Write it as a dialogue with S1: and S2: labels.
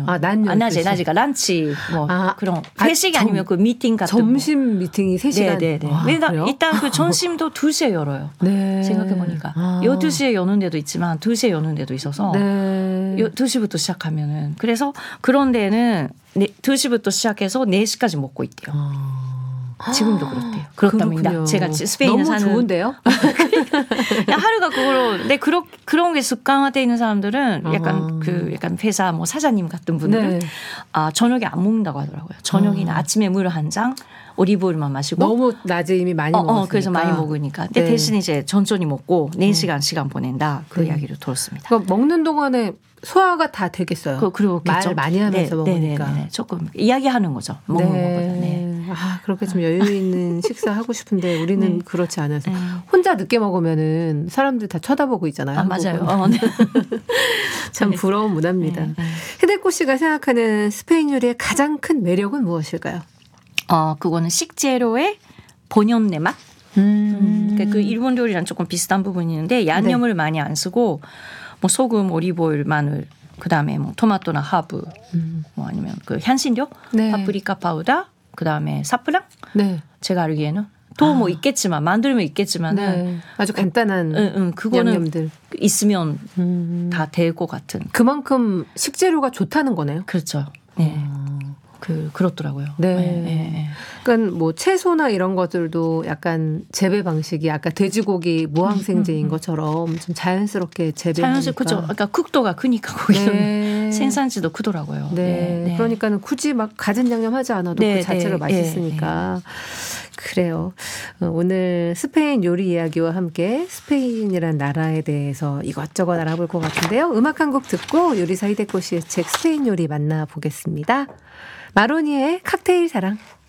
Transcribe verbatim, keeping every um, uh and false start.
S1: 아, 난
S2: 아, 낮에, 낮이가 란치, 뭐,
S1: 아,
S2: 그런, 회식이
S1: 아,
S2: 아니면 그 미팅 같은
S1: 점심
S2: 뭐.
S1: 미팅이 세 시간?
S2: 네네네.
S1: 아,
S2: 일단,
S1: 그래요?
S2: 일단 그 점심도 두 시에 열어요.
S1: 네.
S2: 생각해보니까.
S1: 아.
S2: 열두 시에 여는 데도 있지만 두 시에 여는 데도 있어서.
S1: 네.
S2: 두 시부터 시작하면은. 그래서 그런 데는 두 시부터 시작해서 네 시까지 먹고 있대요.
S1: 아.
S2: 지금도 그렇대요. 그렇답니다.
S1: 그렇군요.
S2: 제가 스페인에
S1: 너무
S2: 사는.
S1: 좋은데요?
S2: 하루가 그걸로. 근데 그런 그런 게 습관화되어 있는 사람들은 약간
S1: 아.
S2: 그 약간 회사 뭐 사장님 같은 분들은
S1: 네.
S2: 아 저녁에 안 먹는다고 하더라고요. 저녁이나
S1: 아.
S2: 아침에 물 한 잔, 오리브오일만 마시고.
S1: 너무 낮에 이미 많이
S2: 어,
S1: 먹었으니까.
S2: 어, 그래서 많이 먹으니까. 근데
S1: 네.
S2: 대신 이제 천천히 먹고 네 시간 시간 보낸다. 그
S1: 네.
S2: 이야기를 들었습니다.
S1: 그러니까 먹는 동안에 소화가 다 되겠어요.
S2: 그, 그리고
S1: 말 많이 하면서
S2: 네,
S1: 먹으니까.
S2: 네, 네, 네. 조금 이야기하는 거죠. 먹는
S1: 네.
S2: 거보다. 네.
S1: 아, 그렇게 좀 여유 있는 식사 하고 싶은데 우리는
S2: 네.
S1: 그렇지 않아서
S2: 네.
S1: 혼자 늦게 먹으면은 사람들 다 쳐다보고 있잖아요.
S2: 아, 맞아요.
S1: 한국은.
S2: 어, 네.
S1: 참 부러운 문화입니다.
S2: 네, 네.
S1: 히데코 씨가 생각하는 스페인 요리의 가장 큰 매력은 무엇일까요?
S2: 어, 그거는 식재료의 본연의 맛? 음. 그러니까 그 일본 요리랑 조금 비슷한 부분이 있는데 양념을 네. 많이 안 쓰고 뭐 소금, 오리브오일, 마늘, 그다음에 뭐 토마토나 하브, 음. 뭐 아니면 그 향신료, 네. 파프리카 파우더, 그다음에 사프랑. 네. 제가 알기에는 또 뭐 아. 있겠지만 만들면 있겠지만은
S1: 네. 아주 간단한
S2: 응, 응, 그거는
S1: 양념들
S2: 있으면 음. 다 될 것 같은.
S1: 그만큼 식재료가 좋다는 거네요.
S2: 그렇죠. 네.
S1: 아.
S2: 그 그렇더라고요.
S1: 네.
S2: 네, 네.
S1: 그러니까 뭐 채소나 이런 것들도 약간 재배 방식이 아까 돼지고기 무항생제인 음, 음, 음. 것처럼 좀 자연스럽게 재배하니까.
S2: 자연스럽게 그렇죠. 그러니까 극도가 크니까 거기는 네. 생산지도 크더라고요.
S1: 네.
S2: 네.
S1: 네. 그러니까는 굳이 막 갖은 양념하지 않아도
S2: 네,
S1: 그 자체가
S2: 네.
S1: 맛있으니까.
S2: 네.
S1: 그래요. 오늘 스페인 요리 이야기와 함께 스페인이란 나라에 대해서 이것저것 알아볼 것 같은데요. 음악 한 곡 듣고 요리사 히데코 씨의 책 스페인 요리 만나보겠습니다. 마로니의 칵테일 사랑.